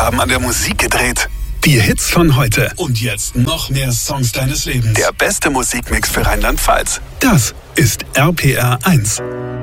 haben an der Musik gedreht. Die Hits von heute. Und jetzt noch mehr Songs deines Lebens. Der beste Musikmix für Rheinland-Pfalz. Das ist RPR 1.